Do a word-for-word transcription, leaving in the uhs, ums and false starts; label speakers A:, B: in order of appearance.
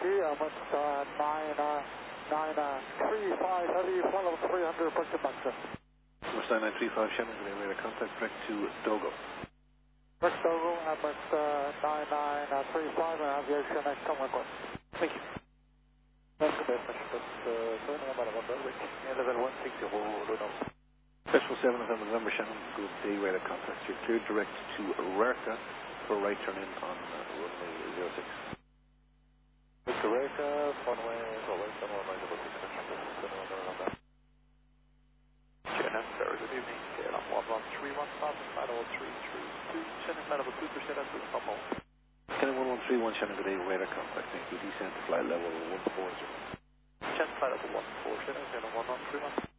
A: I'm at uh, nine, uh, nine, uh, three, five, heavy, flight level three hundred, approach to Buxton.
B: West nine nine three five, Shannon, good day, radar contact, direct to Dogo.
A: Direct Dogo, I'm at uh, nine nine three five, and aviation at come request.
B: Thank you.
A: That's the best, that's uh, turning about one Berwick, level one six zero, low down.
B: Special seven of November, Shannon, good day, radar contact, you're cleared direct to Rarka for right turn in on uh, runway zero six.
A: Mister Rarka, runway zero eight, runway zero six, Shannon, very good evening, K L M one one three one, flight level three three two, Shannon, flight level two percent, that's good, stop home.
B: Shannon one one three one, Shannon, good day, radar contact, thank you, descent to flight level one four zero.
A: Shannon, flight level one four zero, Shannon one one three one.